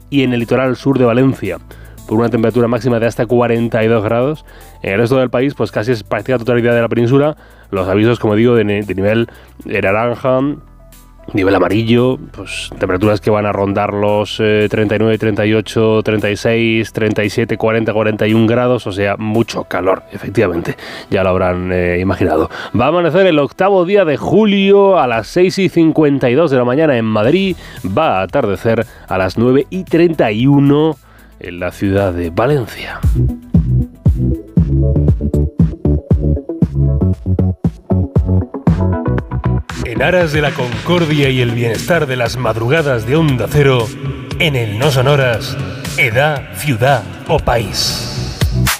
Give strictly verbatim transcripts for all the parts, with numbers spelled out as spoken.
y en el litoral sur de Valencia, por una temperatura máxima de hasta cuarenta y dos grados. En el resto del país, pues casi es práctica totalidad de la península. Los avisos, como digo, de, de nivel de naranja, nivel amarillo, pues temperaturas que van a rondar los eh, treinta y nueve, treinta y ocho, treinta y seis, treinta y siete, cuarenta, cuarenta y un grados, o sea, mucho calor, efectivamente, ya lo habrán eh, imaginado. Va a amanecer el octavo día de julio a las seis y cincuenta y dos de la mañana en Madrid, va a atardecer a las nueve y treinta y uno en la ciudad de Valencia. En aras de la concordia y el bienestar de las madrugadas de Onda Cero, en el No Sonoras, edad, ciudad o país.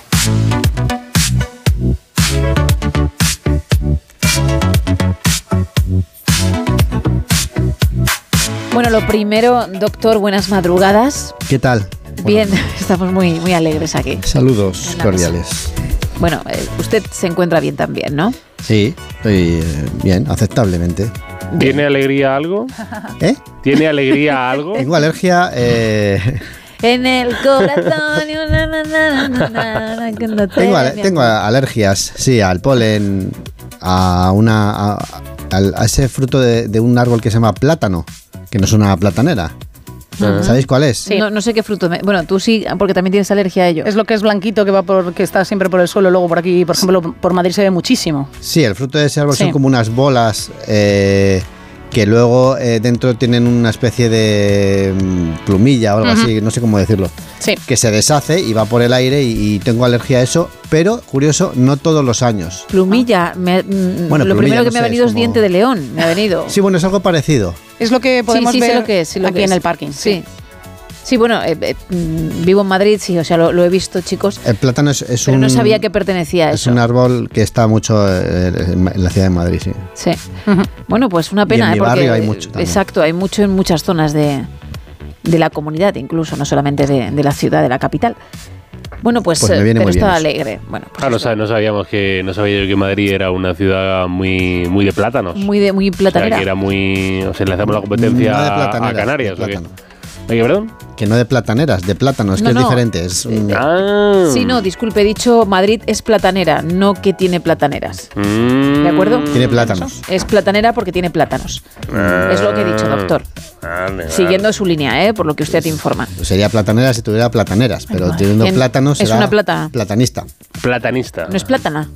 Bueno, lo primero, doctor, buenas madrugadas. ¿Qué tal? Bien, Bueno, estamos muy, muy alegres aquí. saludos cordiales. Bueno, eh, usted se encuentra bien también, ¿no? Sí, estoy eh, bien, aceptablemente. ¿Tiene alegría algo? ¿Eh? ¿Tiene alegría algo? Tengo alergia. Eh, En el corazón. y una na, na, na, na, na, que no te tengo, ale- me tengo amor. alergias, sí, al polen, a una a, al- a ese fruto de, de un árbol que se llama plátano, que no es una platanera. Ajá. ¿Sabéis cuál es? Sí. No, no sé qué fruto. Me... Bueno, tú sí, porque también tienes alergia a ello. Es lo que es blanquito, que va por, que está siempre por el suelo. Luego por aquí, por ejemplo, por Madrid se ve muchísimo. Sí, el fruto de ese árbol Sí. son como unas bolas eh, que luego eh, dentro tienen una especie de mm, plumilla o algo Ujú. así, no sé cómo decirlo. Sí. Que se deshace y va por el aire y, y tengo alergia a eso, pero curioso, no todos los años. Plumilla. Me- mm, Bueno, lo plumilla, primero que no me ha sé, venido es es como- diente de león. Me ha venido. Sí, bueno, es algo parecido. Es lo que podemos sí, sí, ver sé lo que es, sé lo aquí que en es. el parking. Sí. Sí, bueno, eh, eh, mm, vivo en Madrid, sí, o sea, lo, lo he visto, chicos. El plátano es, es Pero un... no sabía que pertenecía a Es eso. un árbol que está mucho eh, en en la ciudad de Madrid, sí. Sí. Ujú. Bueno, pues una Y pena, en mi ¿eh? Porque, barrio hay mucho también. exacto, hay mucho en muchas zonas de, de la comunidad, incluso, no solamente de, de la ciudad, de la capital. Bueno, pues, Pues me eh, viene pero muy bien está eso. alegre. Bueno, pues Ah, no, eso. sab- no sabíamos que no sabía yo que Madrid era una ciudad muy muy de plátanos. Muy de muy O sea, platanera. que era muy, o sea, le hacemos la competencia No de a plataneras, Canarias, de ¿o qué? plátano. Oye, perdón. Que no de plataneras, de plátanos, No, que no. es diferente. Es un- Ah. Sí, no, disculpe, he dicho Madrid es platanera, no que tiene plataneras. Mm. ¿De acuerdo? Tiene plátanos. Es platanera porque tiene plátanos. Ah. Es lo que he dicho, doctor. Vale, vale. Siguiendo su línea, ¿eh? Por lo que usted informa. Sería platanera si tuviera plataneras, pero Ay, teniendo ¿quién? plátanos Es será una plata. platanista. Platanista. No es plátana.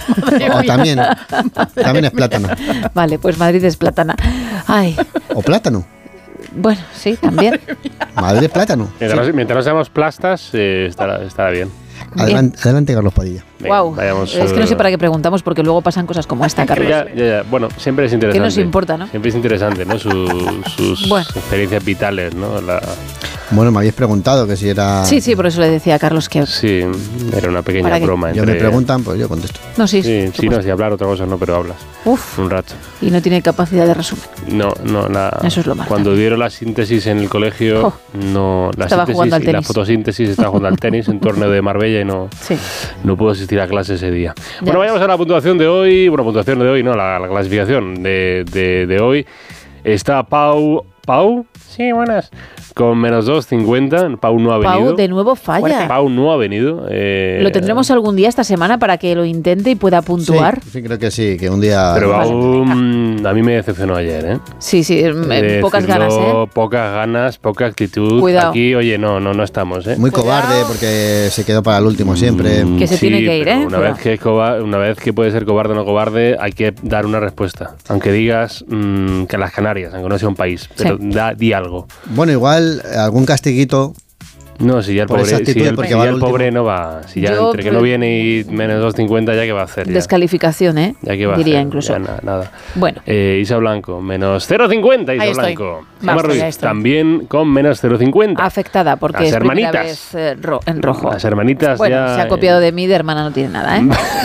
O también, también es plátano. Vale, pues Madrid es plátana. Ay, O plátano. bueno, sí, también. Madrid es plátano. Mientras, no, mientras no seamos plastas, eh, estará, estará bien. Adelante, adelante, Carlos Padilla. Venga, Wow. vayamos, Es que no sé eh, para qué preguntamos porque luego pasan cosas como esta, Carlos. Ya, ya, ya. Bueno, siempre es interesante. ¿Qué nos importa, no? Siempre es interesante, ¿no? Su- sus Bueno. experiencias vitales, ¿no? La- Bueno, me habéis preguntado que si era... Sí, sí, por eso le decía a Carlos que... sí, era una pequeña ¿Para qué? broma Yo entre... me preguntan, pues yo contesto. No, sí, Sí, por sí, no, supuesto. si hablar otra cosa no, pero hablas Uf, un rato. y no tiene capacidad de resumen. No, no, la, Eso es lo malo. cuando dieron la síntesis en el colegio, Oh. no, la Estaba síntesis jugando al y la tenis. fotosíntesis estaba jugando al tenis en torneo de Marbella y no, Sí. no puedo asistir a clase ese día. Bueno, ves. vayamos a la puntuación de hoy, bueno, puntuación de hoy, no, la, la clasificación de, de, de hoy. Está Pau, Pau, sí, buenas, con menos dos cincuenta, Pau no ha venido. Pau de nuevo falla. Pau no ha venido. eh, Lo tendremos algún día esta semana para que lo intente y pueda puntuar. Sí, sí, creo que sí, que un día... Pero Vale. Pau, mm, a mí me decepcionó ayer, ¿eh? Sí, sí, eh, De pocas decirlo, ganas, ¿eh? Pocas ganas, poca actitud. Cuidado. Aquí, oye, no, no, no estamos, ¿eh? Muy Cuidado. cobarde porque se quedó para el último siempre. Mm, Que se tiene que ir, pero ¿eh? Una Cuidado. vez que, es coba- una vez que puede ser cobarde o no cobarde, hay que dar una respuesta. Aunque digas mm, que las Canarias, aunque no sea un país, pero da, di algo. Bueno, igual algún castiguito. No, si ya el Por pobre, esa actitud, si el, porque si va ya al el pobre último. no va. Si ya Yo, entre que no viene y menos dos cincuenta, ya que va a hacer. Ya, Descalificación, ¿eh? ya que va a Diría hacer, incluso. ya na- nada. Bueno, Eh, Isa Blanco, menos cero cincuenta, Isa Ahí estoy. Blanco. Basta, Gemma Ruiz, ya estoy. también con menos cero cincuenta. afectada porque Las es primera hermanitas. vez eh, ro- en rojo. Las hermanitas Bueno, ya... se ha copiado de mí, de hermana no tiene nada, ¿eh?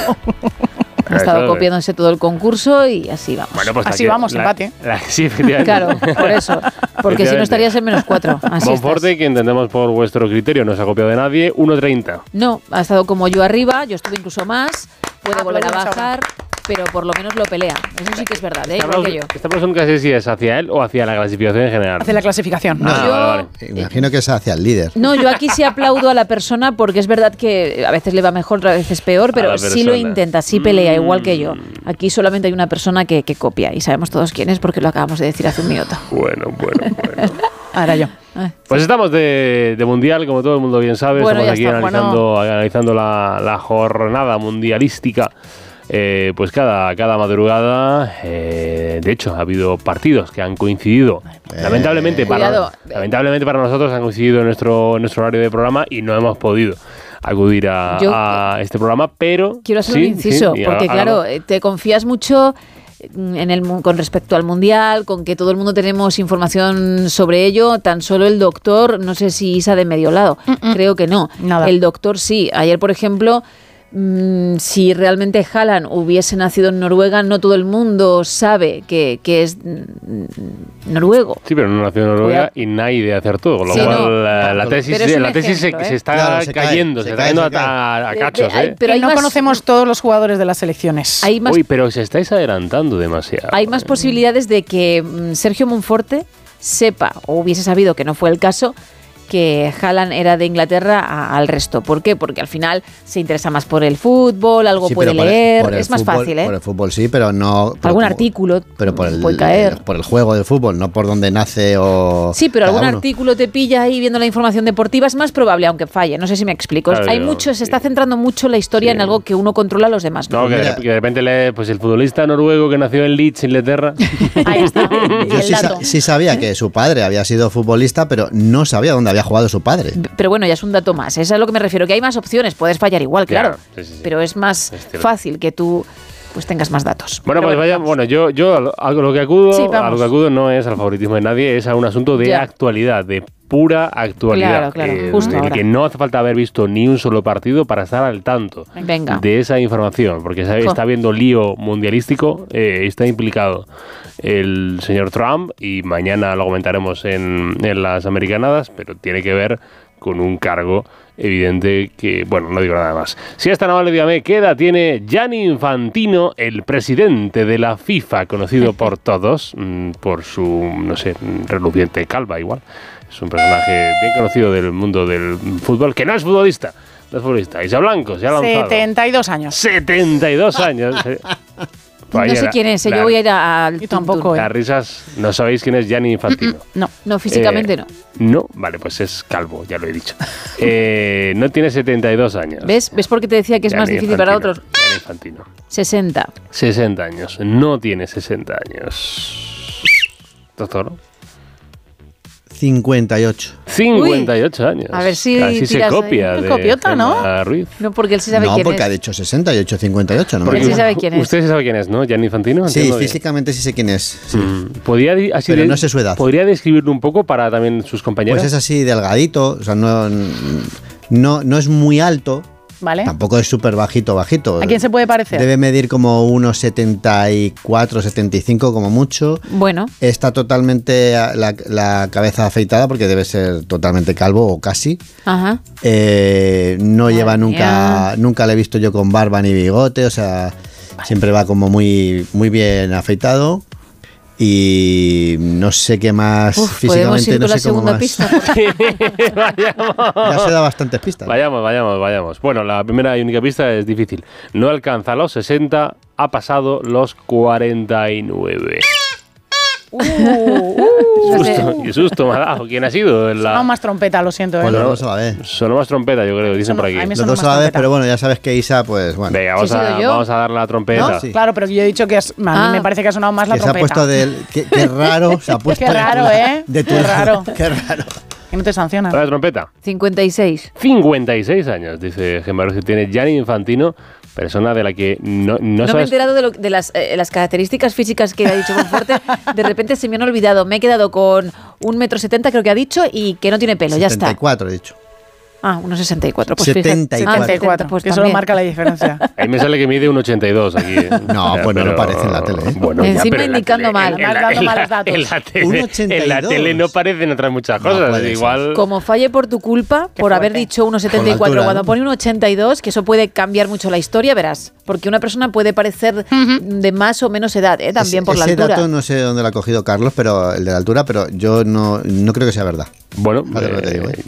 Ha estado Claro. copiándose todo el concurso y así vamos. Bueno, pues Así la que- vamos, la- empate. la- sí, efectivamente. Claro, por eso. Porque si no estarías en menos cuatro. Así Monforte, estás. que entendemos por vuestro criterio, no se ha copiado de nadie, uno treinta. No, ha estado como yo arriba, yo estuve incluso más. Puede volver a Aplaudimos bajar. pero por lo menos lo pelea. Eso sí que es verdad, ¿eh? Igual que yo. Esta aplauso nunca sé si es hacia él o hacia la clasificación en general. Hace la clasificación. Ah, Yo- vale, vale. Imagino que es hacia el líder. No, yo aquí sí aplaudo a la persona porque es verdad que a veces le va mejor, a veces peor, A pero la sí lo persona. intenta, sí pelea, Mm. igual que yo. Aquí solamente hay una persona que, que copia y sabemos todos quién es porque lo acabamos de decir hace un minuto. Bueno, bueno, bueno. Ahora yo. Ay. Pues estamos de, de mundial, como todo el mundo bien sabe. Bueno, estamos ya aquí está, analizando, analizando la, la jornada mundialística. Eh, pues cada, cada madrugada, eh, de hecho, ha habido partidos que han coincidido. Eh, lamentablemente, para, Cuidado. lamentablemente para nosotros han coincidido en nuestro, en nuestro horario de programa y no hemos podido acudir a, Yo- a este programa, pero... Quiero hacer sí, un inciso, sí, y porque hágalo. claro, eh, te confías mucho en el mu- con respecto al mundial, con que todo el mundo tenemos información sobre ello, tan solo el doctor, no sé si Isa de medio lado, creo que no. Nada. El doctor sí. Ayer, por ejemplo, mm, si realmente Haaland hubiese nacido en Noruega, no todo el mundo sabe que, que es mm, noruego. Sí, pero no nació en Noruega Cuidado. y nadie acertó, con lo Sí, cual no. la, la tesis, Pero es un la tesis se, ejemplo, ¿eh? se está Claro, se cae, cayendo, se se, cae, está se cayendo a, a De- cachos. de- ¿eh? pero Que hay no más- conocemos todos los jugadores de las selecciones. Hay más Uy, pero os estáis adelantando demasiado. Hay más posibilidades de que mm, Sergio Monforte sepa o hubiese sabido, que no fue el caso, que Haaland era de Inglaterra a- al resto. ¿Por qué? Porque al final se interesa más por el fútbol, algo Sí, puede pero por el- leer, por el es más fútbol- fácil, ¿eh? Por el fútbol sí, pero no... pero Algún como- artículo Pero por el, puede caer. el- por el juego del fútbol, no por donde nace o... Sí, pero cada algún uno. artículo te pilla ahí viendo la información deportiva, es más probable, aunque falle. No sé si me explico. Claro, Hay yo- mucho, sí. se está centrando mucho la historia Sí. en algo que uno controla a los demás. No, que, Mira. de, que de repente lee, pues el futbolista noruego que nació en Leeds, Inglaterra. Ahí está. Y Yo el sí, sa- dato. sí sabía que su padre había sido futbolista, pero no sabía dónde había jugado su padre. Pero bueno, ya es un dato más. Es a lo que me refiero, que hay más opciones. Puedes fallar igual, claro. Claro, sí, sí, sí. Pero es más Es cierto. fácil que tú pues tengas más datos. Bueno, Pero pues vaya, vamos. bueno, yo, yo a lo- a lo que acudo, Sí, a vamos. lo que acudo no es al favoritismo de nadie, es a un asunto de Ya. actualidad, de pura actualidad. Claro, claro, eh, justo del ahora. que no hace falta haber visto ni un solo partido para estar al tanto Venga. de esa información, porque sabe- Jo. está habiendo lío mundialístico, eh, está implicado el señor Trump y mañana lo comentaremos en, en las americanadas, pero tiene que ver con un cargo evidente que, bueno, no digo nada más. Si es tan amable, dígame, ¿qué edad tiene Gianni Infantino, el presidente de la FIFA, conocido por todos, mm, por su, no sé, reluciente calva igual? Es un personaje bien conocido del mundo del fútbol, que no es futbolista, no es futbolista. Isa Blanco, se ha lanzado. setenta y dos años. setenta y dos años. eh. No Vaya, sé quién es, eh, la- yo voy a ir a- al Yo tampoco, tuntún. Las risas, no sabéis quién es Gianni Infantino. No. No, físicamente Eh, no. No, vale, pues es calvo, ya lo he dicho. Eh, no tiene setenta y dos años. ¿Ves? ¿Ves por qué te decía que es más Gianni difícil para Infantino, otros? Gianni Infantino. sesenta. sesenta años. No tiene sesenta años. Doctor. cincuenta y ocho. cincuenta y ocho años. A ver si Casi se tiras ahí. copia Qué de copiota, ¿no? Gemma Ruiz. No, porque él sí sabe No, quién porque es. ha dicho sesenta y ocho, cincuenta y ocho. No me Él sí acuerdo. sabe quién es. Usted sí sabe quién es, ¿no? Gianni Infantino. Sí, Entiendo que- físicamente sí sé quién es. sí. Mm, ¿Podría, di- así Pero de- no sé su edad. ¿Podría describirlo un poco para también sus compañeros? Pues es así delgadito, o sea, no, no, no es muy alto, ¿Vale? tampoco es súper bajito, bajito. ¿A quién se puede parecer? Debe medir como unos setenta y cuatro, setenta y cinco como mucho. Bueno, Está totalmente a- la, la cabeza afeitada porque debe ser totalmente calvo o casi. ajá. Eh, no Madre lleva nunca, mía. nunca le he visto yo con barba ni bigote, o sea, siempre va como muy, muy bien afeitado. Y no sé qué más Uf, podemos físicamente, ir no con la sé cómo segunda más. pista. Vayamos. Ya se da bastantes pistas. Vayamos, vayamos, vayamos. Bueno, la primera y única pista es difícil. No alcanza los sesenta, ha pasado los cuarenta y nueve. Uh, uh, Susto, qué susto me ha dado. ¿Quién ha sido? La... sonaba más trompeta, lo siento. ¿eh? Pues los no. dos a la vez. Sonó más trompeta, yo creo, dicen Sonó- por aquí. a mí me Los sonó dos más a la vez, trompeta. pero bueno, ya sabes que Isa, pues bueno, Venga, vamos, ¿Sí he sido a, yo? vamos a dar la trompeta. ¿No? Sí. Claro, pero yo he dicho que es- a mí Ah. me parece que ha sonado más la que se ha trompeta. puesto del. Qué, qué raro, se ha puesto Qué de tu raro, lado- ¿eh? De tu Qué lado. raro. Qué raro. Y no te sanciona. La trompeta. cincuenta y seis. cincuenta y seis años, dice Gemma Ruiz, que tiene Gianni Infantino, persona de la que no, no, No, me he sabes... enterado de, lo- de las, eh, las características físicas que ha dicho Conforte. De repente se me han olvidado. Me he quedado con un metro setenta, creo que ha dicho, y que no tiene pelo. Ya setenta y está. cuatro he dicho. Ah, uno sesenta y cuatro. Pues setenta y cuatro. fíjate. Ah, setenta y cuatro, pues que eso también. marca la diferencia. Ahí me sale que mide un ochenta y dos aquí. ¿eh? No, pues no lo parece en la tele, ¿eh? Bueno, ya, Encima pero en la indicando tele- mal. en- en Además, la- dando en la- malos datos. En la Un tele, ochenta y en la dos. tele no parecen otras muchas No cosas. puede ser. Igual. Como falle por tu culpa, por haber fuerte. dicho uno setenta y Por cuatro, la altura, cuando ¿no? pone uno ochenta y dos, que eso puede cambiar mucho la historia, verás. Porque una persona puede parecer de más o menos edad, ¿eh? También Ese- por la ese altura. dato no sé dónde lo ha cogido Carlos, pero el de la altura, pero yo no, no creo que sea verdad. Bueno, Vale, lo que te digo, eh, ¿eh?